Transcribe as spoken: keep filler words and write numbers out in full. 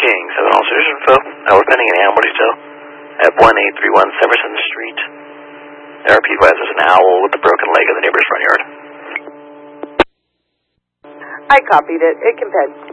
morning. Seven officers info. Now we're pending an animal detail at one eight three one Severson Street. I repeat, there's an owl with a broken leg in the neighbor's front yard. I copied it. It can pen.